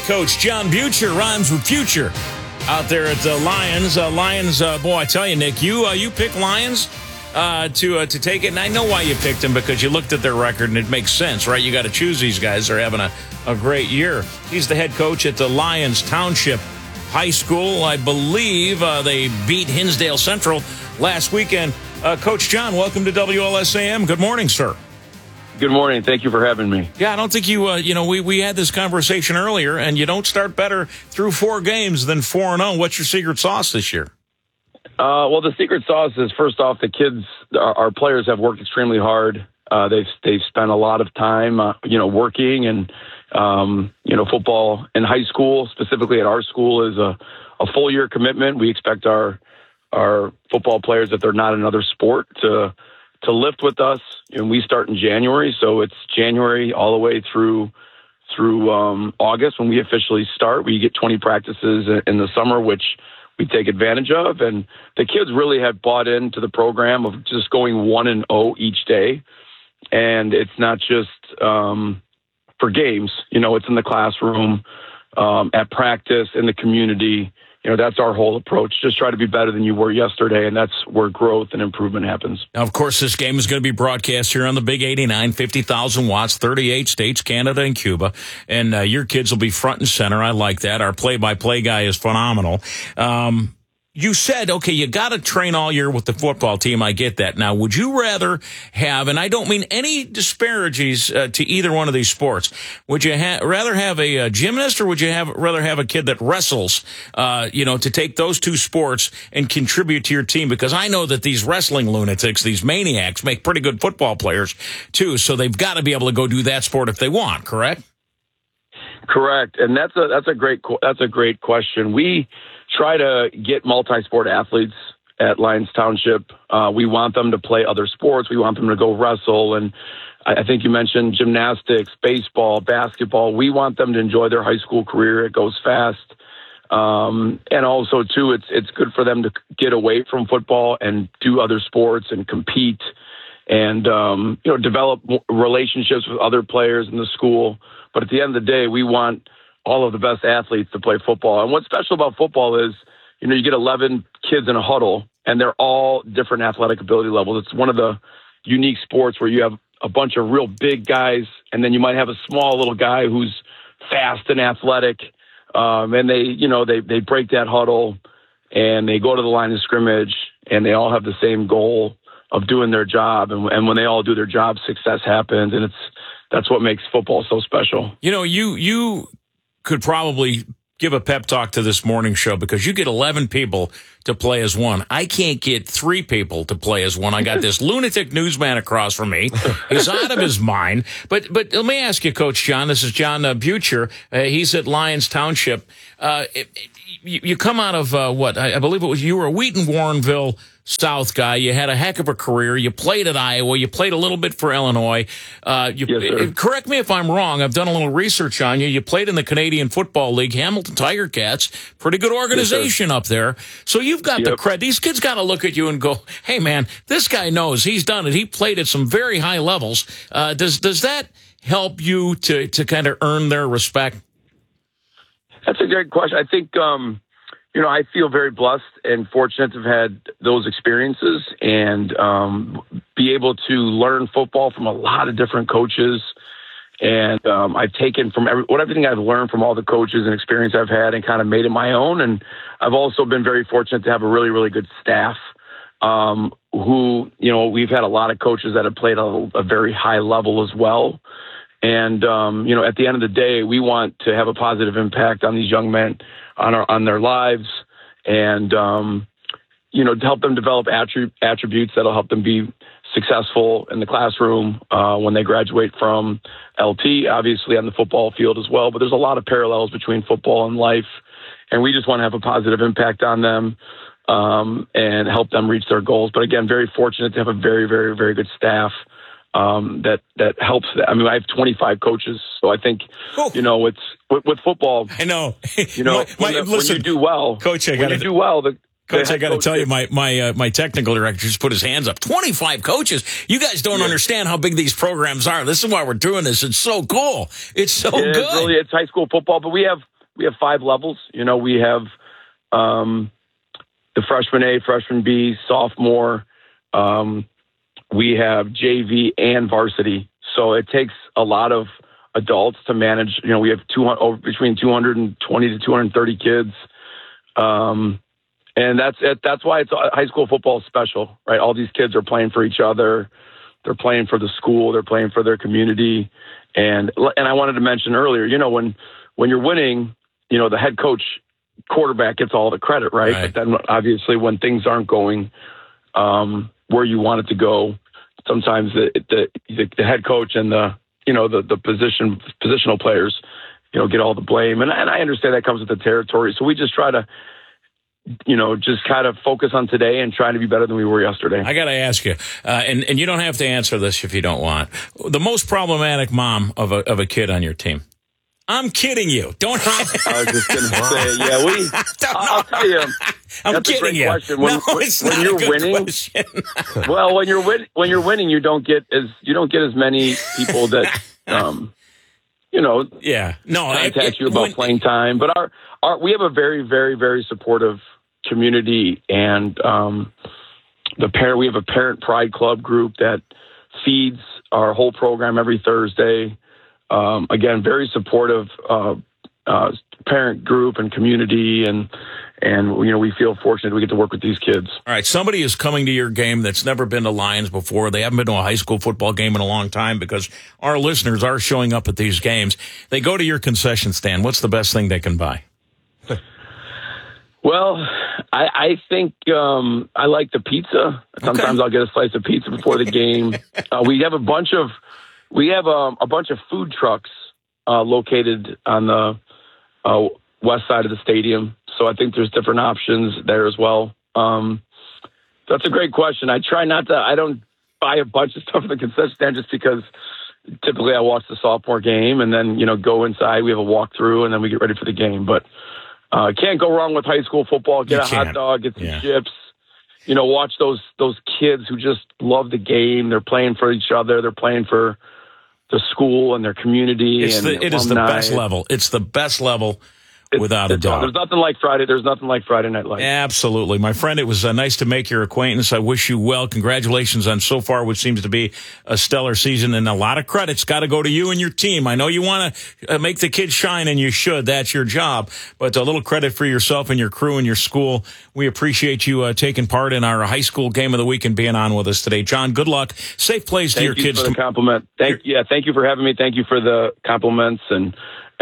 Coach John Butcher rhymes with future out there at the Lions. Boy, I tell you, Nick, you picked Lions to take it, and I know why you picked them, because you looked at their record, and it makes sense, right? You got to choose these guys. They're having a great year. He's the head coach at the Lions Township High School. I believe they beat Hinsdale Central last weekend. Coach John, welcome to WLSAM. Good morning, sir. Good morning. Thank you for having me. Yeah, I don't think we had this conversation earlier, and you don't start better through 4 games than 4-0. What's your secret sauce this year? Well, the secret sauce is, first off, the kids, our players have worked extremely hard. They've spent a lot of time, working, and, football in high school, specifically at our school, is a full year commitment. We expect our football players, if they're not in another sport, to lift with us, and we start in January. So it's January all the way through August when we officially start. We get 20 practices in the summer, which we take advantage of. And the kids really have bought into the program of just going 1-0 each day. And it's not just for games, it's in the classroom, at practice, in the community. That's our whole approach. Just try to be better than you were yesterday, and that's where growth and improvement happens. Now, of course, this game is going to be broadcast here on the Big 89, 50,000 watts, 38 states, Canada, and Cuba. And your kids will be front and center. I like that. Our play-by-play guy is phenomenal. You said, okay, you got to train all year with the football team. I get that. Now, would you rather have, and I don't mean any disparages to either one of these sports, would you rather have a gymnast, or would you rather have a kid that wrestles, to take those two sports and contribute to your team? Because I know that these wrestling lunatics, these maniacs, make pretty good football players too. So they've got to be able to go do that sport if they want, correct? Correct. And that's a great question. We try to get multi-sport athletes at Lions Township. We want them to play other sports. We want them to go wrestle. And I think you mentioned gymnastics, baseball, basketball. We want them to enjoy their high school career. It goes fast. And also, too, it's good for them to get away from football and do other sports and compete and, develop relationships with other players in the school. But at the end of the day, we want all of the best athletes to play football. And what's special about football is, you get 11 kids in a huddle, and they're all different athletic ability levels. It's one of the unique sports where you have a bunch of real big guys, and then you might have a small little guy who's fast and athletic. And they break that huddle, and they go to the line of scrimmage, and they all have the same goal of doing their job. And when they all do their job, success happens, and that's what makes football so special. You could probably give a pep talk to this morning show, because you get 11 people to play as one. I can't get 3 people to play as one. I got this lunatic newsman across from me. He's out of his mind. But let me ask you, Coach John, this is John Butcher. He's at Lions Township. You come out of, I believe it was, you were a Wheaton Warrenville South guy. You had a heck of a career. You played at Iowa. You played a little bit for Illinois. Yes, sir. Correct me if I'm wrong. I've done a little research on you. You played in the Canadian Football League, Hamilton Tiger Cats. Pretty good organization up there. So you've got the credit. These kids got to look at you and go, hey, man, this guy knows. He's done it. He played at some very high levels. Does that help you to kind of earn their respect? That's a great question. I think, I feel very blessed and fortunate to have had those experiences and be able to learn football from a lot of different coaches. And I've taken from everything I've learned from all the coaches and experience I've had and kind of made it my own. And I've also been very fortunate to have a really, really good staff who, we've had a lot of coaches that have played at a very high level as well. And, at the end of the day, we want to have a positive impact on these young men, on their lives, and, to help them develop attributes that'll help them be successful in the classroom when they graduate from LT, obviously on the football field as well. But there's a lot of parallels between football and life, and we just want to have a positive impact on them and help them reach their goals. But again, very fortunate to have a very, very, very good staff that helps. I mean, I have 25 coaches, so I think, it's with football. I know. When you do well, Coach, I got to tell you, my technical director just put his hands up. 25 coaches. You guys don't understand how big these programs are. This is why we're doing this. It's so cool. It's so good. It's high school football, but we have have 5 levels. You know, we have the freshman A, freshman B, sophomore. We have JV and varsity. So it takes a lot of adults to manage. You know, we have between 220 to 230 kids. And that's why it's high school football is special, right? All these kids are playing for each other. They're playing for the school. They're playing for their community. And I wanted to mention earlier, you know, when you're winning, you know, the head coach quarterback gets all the credit, right? But then obviously when things aren't going where you want it to go, sometimes the head coach and the positional players, you know, get all the blame. And I understand that comes with the territory. So we just try to, you know, just kind of focus on today and trying to be better than we were yesterday. I got to ask you, and you don't have to answer this if you don't want. The most problematic mom of a kid on your team. I'm kidding you. Don't. I was just going to say, yeah, I'll tell you. I'm kidding you. Question. When you're winning, well, when you're winning, you don't get as many people that, you know, contact you about playing time. But we have a very, very, very supportive community, and we have a parent pride club group that feeds our whole program every Thursday. Again, very supportive parent group and community, and you know, we feel fortunate we get to work with these kids. All right, somebody is coming to your game that's never been to Lions before. They haven't been to a high school football game in a long time because our listeners are showing up at these games. They go to your concession stand. What's the best thing they can buy? Well, I think I like the pizza. Sometimes I'll get a slice of pizza before the game. We have a bunch of food trucks located on the west side of the stadium. So I think there's different options there as well. That's a great question. I don't buy a bunch of stuff at the concession stand just because typically I watch the sophomore game and then, you know, go inside. We have a walkthrough and then we get ready for the game. But can't go wrong with high school football. Get a hot dog, get some chips. You know, watch those kids who just love the game. They're playing for each other. They're playing for the school and their community. It is the best level. It's the best level. Without a doubt. There's nothing like Friday Night Lights. Absolutely. My friend, it was nice to make your acquaintance. I wish you well. Congratulations on so far what seems to be a stellar season, and a lot of credit's got to go to you and your team. I know you want to make the kids shine, and you should. That's your job. But a little credit for yourself and your crew and your school. We appreciate you taking part in our high school game of the week and being on with us today. John, good luck. Safe plays to your kids. Thank you for the compliment. Thank you for having me. Thank you for the compliments, and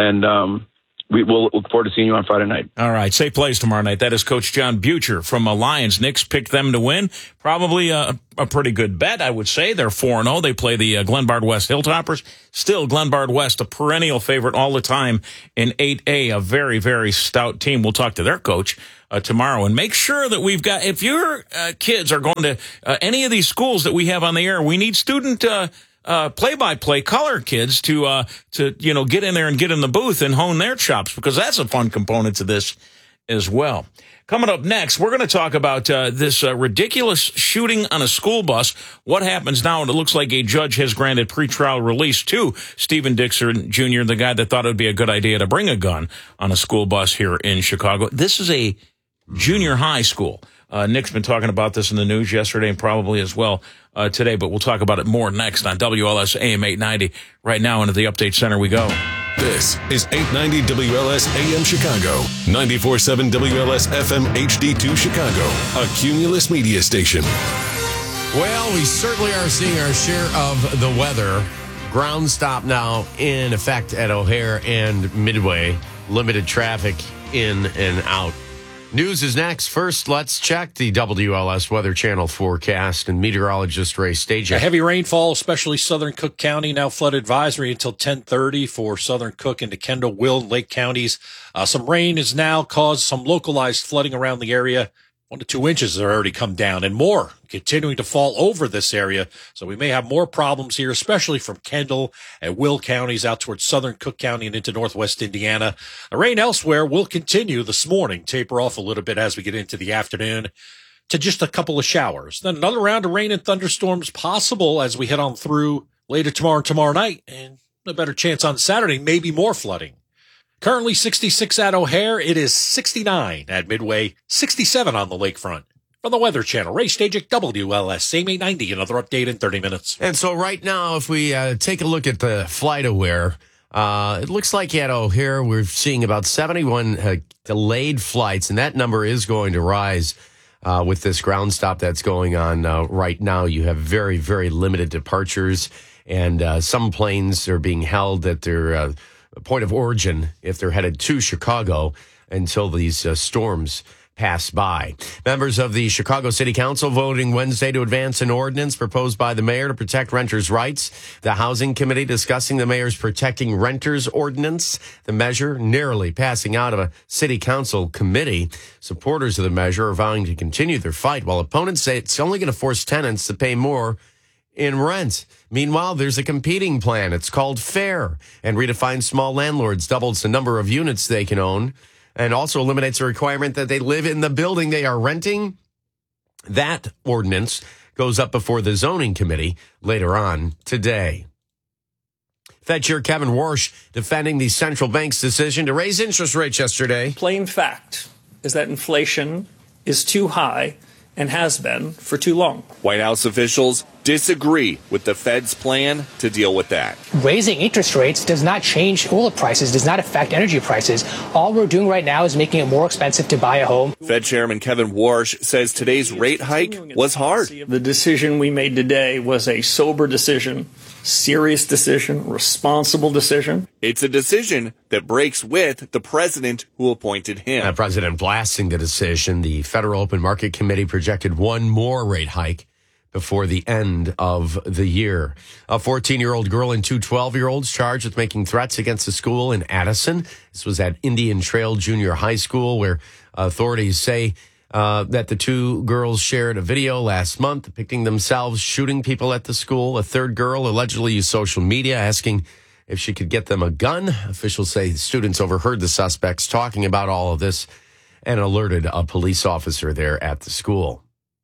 we will look forward to seeing you on Friday night. All right. Safe plays tomorrow night. That is Coach John Butcher from Lions. Knicks picked them to win. Probably a pretty good bet, I would say. They're 4-0. They play the Glenbard West Hilltoppers. Still, Glenbard West, a perennial favorite all the time in 8A, a very, very stout team. We'll talk to their coach tomorrow and make sure that we've got, if your kids are going to any of these schools that we have on the air, we need student play-by-play color kids to you know, get in there and get in the booth and hone their chops, because that's a fun component to this as well. Coming up next, we're going to talk about this ridiculous shooting on a school bus. What happens now? And it looks like a judge has granted pretrial release to Stephen Dixon Jr., the guy that thought it would be a good idea to bring a gun on a school bus here in Chicago. This is a junior high school. Nick's been talking about this in the news yesterday and probably as well today, but we'll talk about it more next on WLS AM 890. Right now into the Update Center we go. This is 890 WLS AM Chicago, 94.7 WLS FM HD2 Chicago, a Cumulus media station. Well, we certainly are seeing our share of the weather. Ground stop now in effect at O'Hare and Midway. Limited traffic in and out. News is next. First, let's check the WLS Weather Channel forecast and meteorologist Ray Stagek. A heavy rainfall, especially southern Cook County. Now flood advisory until 10:30 for southern Cook into Kendall, Will, and Lake counties. Some rain has now caused some localized flooding around the area. 1 to 2 inches have already come down, and more continuing to fall over this area. So we may have more problems here, especially from Kendall and Will counties out towards southern Cook County and into northwest Indiana. The rain elsewhere will continue this morning, taper off a little bit as we get into the afternoon to just a couple of showers. Then another round of rain and thunderstorms possible as we head on through later tomorrow and tomorrow night, and a better chance on Saturday, maybe more flooding. Currently 66 at O'Hare. It is 69 at Midway, 67 on the lakefront. From the Weather Channel, Ray Stajic, WLS, same 890, another update in 30 minutes. And so right now, if we take a look at the FlightAware, it looks like at O'Hare, we're seeing about 71 delayed flights, and that number is going to rise with this ground stop that's going on right now. You have very, very limited departures, and some planes are being held at their point of origin if they're headed to Chicago until these storms pass by. Members of the Chicago City Council voting Wednesday to advance an ordinance proposed by the mayor to protect renters' rights. The Housing Committee discussing the mayor's Protecting Renters Ordinance. The measure narrowly passing out of a City Council committee. Supporters of the measure are vowing to continue their fight, while opponents say it's only going to force tenants to pay more in rent. Meanwhile, there's a competing plan. It's called FAIR and redefines small landlords, doubles the number of units they can own, and also eliminates a requirement that they live in the building they are renting. That ordinance goes up before the zoning committee later on today. Fed Chair Kevin Warsh defending the central bank's decision to raise interest rates yesterday. Plain fact is that inflation is too high and has been for too long. White House officials disagree with the Fed's plan to deal with that. Raising interest rates does not change oil prices, does not affect energy prices. All we're doing right now is making it more expensive to buy a home. Fed Chairman Kevin Warsh says today's rate hike was hard. The decision we made today was a sober decision, serious decision, responsible decision. It's a decision that breaks with the president who appointed him. The president blasting the decision. The Federal Open Market Committee projected one more rate hike before the end of the year. A 14-year-old girl and two 12-year-olds charged with making threats against a school in Addison. This was at Indian Trail Junior High School, where authorities say that the two girls shared a video last month depicting themselves shooting people at the school. A third girl allegedly used social media asking if she could get them a gun. Officials say students overheard the suspects talking about all of this and alerted a police officer there at the school.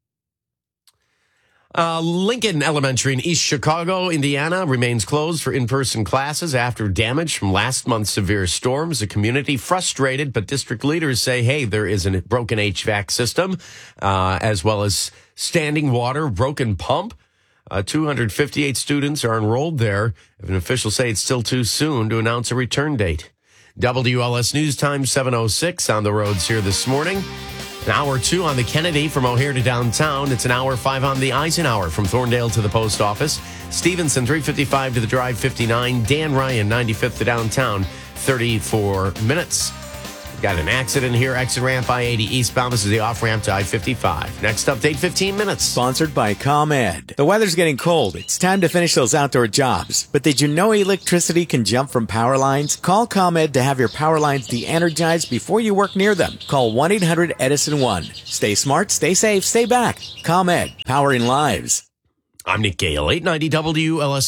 Lincoln Elementary in East Chicago, Indiana, remains closed for in-person classes after damage from last month's severe storms. The community frustrated, but district leaders say, hey, there is a broken HVAC system, as well as standing water, broken pump. 258 students are enrolled there. And officials say it's still too soon to announce a return date. WLS News Time 7:06 on the roads here this morning. An hour 2 on the Kennedy from O'Hare to downtown. It's an hour 5 on the Eisenhower from Thorndale to the post office. Stevenson, 355 to the Drive 59. Dan Ryan, 95th to downtown, 34 minutes. Got an accident here. Exit ramp I-80 eastbound. This is the off-ramp to I-55. Next update, 15 minutes. Sponsored by ComEd. The weather's getting cold. It's time to finish those outdoor jobs. But did you know electricity can jump from power lines? Call ComEd to have your power lines de-energized before you work near them. Call 1-800-EDISON-1. Stay smart, stay safe, stay back. ComEd, powering lives. I'm Nick Gale, 890 WLS.